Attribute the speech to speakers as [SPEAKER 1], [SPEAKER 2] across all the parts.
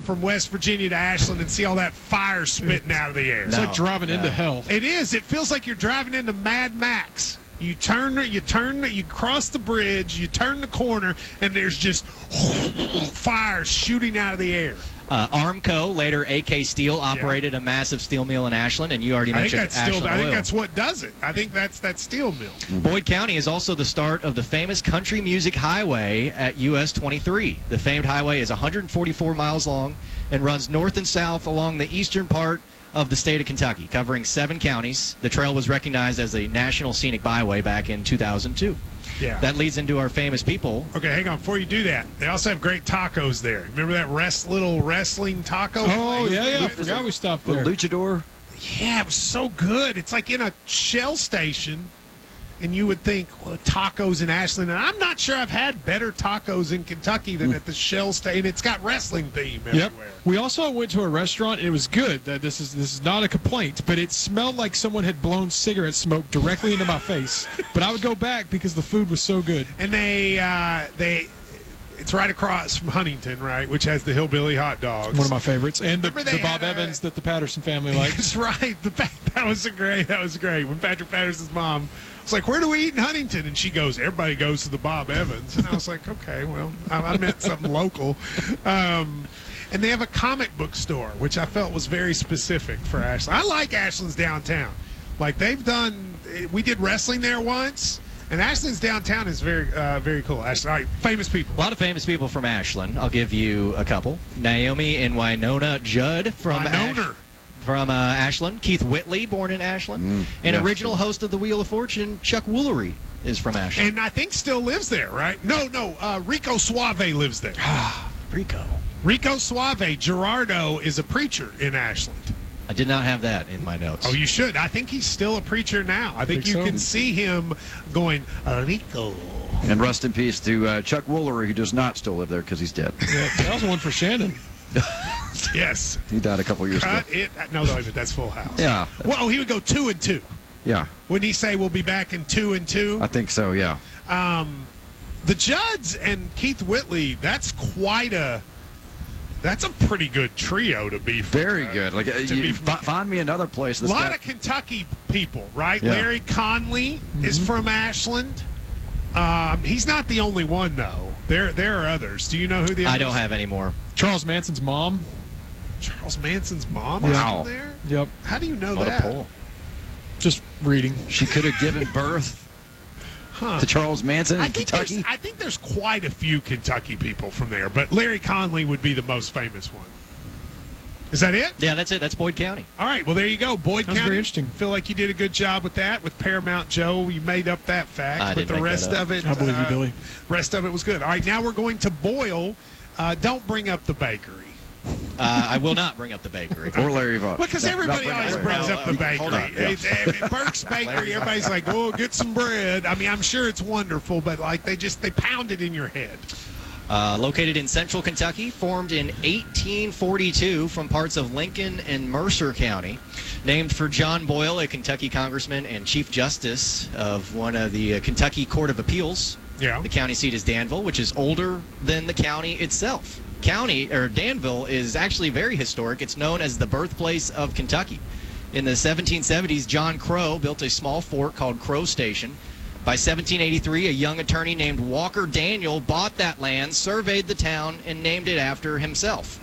[SPEAKER 1] from West Virginia to Ashland and see all that fire spitting out of the air.
[SPEAKER 2] It's like driving into hell.
[SPEAKER 1] It is. It feels like you're driving into Mad Max. You cross the bridge, you turn the corner, and there's just fire shooting out of the air.
[SPEAKER 3] Armco, later AK Steel, operated a massive steel mill in Ashland, and you already mentioned Ashland Oil.
[SPEAKER 1] I think that's what does it. I think that's that steel mill.
[SPEAKER 3] Boyd County is also the start of the famous country music highway at US 23. The famed highway is 144 miles long and runs north and south along the eastern part of the state of Kentucky, covering 7 counties. The trail was recognized as a National Scenic Byway back in 2002.
[SPEAKER 1] Yeah.
[SPEAKER 3] That leads into our famous people.
[SPEAKER 1] Okay, hang on. Before you do that, they also have great tacos there. Remember that little wrestling taco
[SPEAKER 2] Oh,
[SPEAKER 1] place?
[SPEAKER 2] yeah. I forgot we stopped there.
[SPEAKER 4] Luchador.
[SPEAKER 1] Yeah, it was so good. It's like in a Shell station, and you would think, well, tacos in Ashland. And I'm not sure I've had better tacos in Kentucky than at the Shell station. It's got wrestling theme everywhere.
[SPEAKER 2] Yep. We also went to a restaurant. It was good. This is not a complaint, but it smelled like someone had blown cigarette smoke directly into my face. But I would go back because the food was so good.
[SPEAKER 1] And it's right across from Huntington, right, which has the hillbilly hot dogs.
[SPEAKER 2] One of my favorites, and the
[SPEAKER 1] Remember
[SPEAKER 2] Bob Evans that the Patterson family likes.
[SPEAKER 1] That's right. That was great. When Patrick Patterson's mom was like, "Where do we eat in Huntington?" And she goes, "Everybody goes to the Bob Evans." And I was like, "Okay, well, I meant something local." And they have a comic book store, which I felt was very specific for Ashland. I like Ashland's downtown. Like we did wrestling there once. And Ashland's downtown is very, very cool. Ashland, all right, famous people.
[SPEAKER 3] A lot of famous people from Ashland. I'll give you a couple. Naomi and Winona Judd from Ashland. Keith Whitley, born in Ashland. And original host of the Wheel of Fortune, Chuck Woolery, is from Ashland.
[SPEAKER 1] And I think still lives there, right? No, Rico Suave lives there. Rico Suave, Gerardo, is a preacher in Ashland.
[SPEAKER 3] I did not have that in my notes.
[SPEAKER 1] Oh, you should. I think he's still a preacher now. I think you can see him going, Rico.
[SPEAKER 4] And rest in peace to Chuck Woolery, who does not still live there because he's dead.
[SPEAKER 2] Yeah, that was one for Shannon.
[SPEAKER 1] Yes.
[SPEAKER 4] He died a couple years ago.
[SPEAKER 1] No, that's Full House.
[SPEAKER 4] Yeah.
[SPEAKER 1] Well, he would go 2 and 2.
[SPEAKER 4] Yeah.
[SPEAKER 1] Wouldn't he say we'll be back in 2 and 2?
[SPEAKER 4] I think so, yeah.
[SPEAKER 1] The Judds and Keith Whitley, that's a pretty good trio to be.
[SPEAKER 4] Very good. Like find me another place.
[SPEAKER 1] A lot of Kentucky people, right? Yeah. Larry Conley is from Ashland. He's not the only one, though. There are others. Do you know who the others?
[SPEAKER 3] I don't have any more.
[SPEAKER 2] Charles Manson's mom.
[SPEAKER 1] Charles Manson's mom
[SPEAKER 4] wow.
[SPEAKER 1] is there?
[SPEAKER 2] Yep.
[SPEAKER 1] How do you know
[SPEAKER 4] what
[SPEAKER 1] that?
[SPEAKER 4] A poll.
[SPEAKER 2] Just reading.
[SPEAKER 4] She could have given birth to Charles Manson in Kentucky.
[SPEAKER 1] I think there's quite a few Kentucky people from there, but Larry Conley would be the most famous one. Is that it?
[SPEAKER 3] Yeah, that's it. That's Boyd County.
[SPEAKER 1] All right, well, there you go. Boyd County.
[SPEAKER 2] Very interesting.
[SPEAKER 1] Feel like you did a good job with that. With Paramount Joe, you made up that fact. But the rest of it,
[SPEAKER 2] I believe you, Billy.
[SPEAKER 1] Rest of it was good. All right, now we're going to Boyle. Don't bring up the bakery.
[SPEAKER 3] I will not bring up the bakery.
[SPEAKER 4] Or Larry Vogt.
[SPEAKER 1] Because everybody always brings up the bakery. Burke's Bakery, everybody's like, oh, get some bread. I mean, I'm sure it's wonderful, but like they pound it in your head.
[SPEAKER 3] Located in central Kentucky, formed in 1842 from parts of Lincoln and Mercer County. Named for John Boyle, a Kentucky congressman and Chief Justice of one of the Kentucky Court of Appeals.
[SPEAKER 1] Yeah.
[SPEAKER 3] The county seat is Danville, which is older than the county itself. Danville is actually very historic. It's known as the birthplace of Kentucky. In the 1770s, John Crow built a small fort called Crow Station. By 1783, a young attorney named Walker Daniel bought that land, surveyed the town, and named it after himself.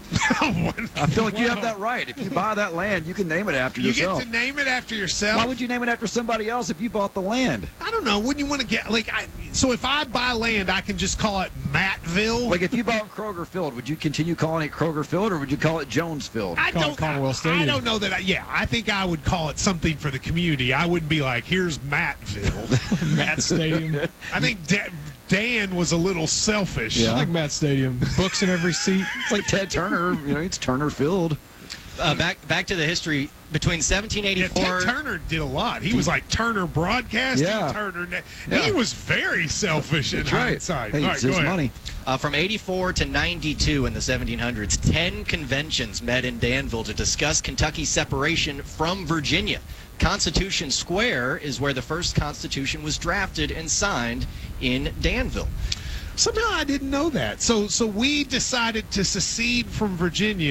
[SPEAKER 4] I feel like you have that right. If you buy that land, you can name it after yourself.
[SPEAKER 1] You get to name it after yourself?
[SPEAKER 4] Why would you name it after somebody else if you bought the land?
[SPEAKER 1] I don't know. Wouldn't you want to get, so if I buy land, I can just call it Mattville?
[SPEAKER 4] Like if you bought Kroger Field, would you continue calling it Kroger Field or would you call it Jones Field?
[SPEAKER 1] I don't know that. I think I would call it something for the community. I wouldn't be like, here's Mattville.
[SPEAKER 2] Matt Stadium.
[SPEAKER 1] I think Dan was a little selfish.
[SPEAKER 2] Yeah. I like Matt Stadium. Books in every seat.
[SPEAKER 4] It's like Ted Turner. It's Turner Field.
[SPEAKER 3] Back to the history. Between 1784...
[SPEAKER 1] Yeah, Ted Turner did a lot. He was like Turner Broadcasting.
[SPEAKER 4] Yeah.
[SPEAKER 1] He was very selfish in hindsight.
[SPEAKER 4] Hey, it's his money.
[SPEAKER 3] From 84 to 92 in the 1700s, 10 conventions met in Danville to discuss Kentucky's separation from Virginia. Constitution Square is where the first Constitution was drafted and signed in Danville.
[SPEAKER 1] Somehow I didn't know that. So we decided to secede from Virginia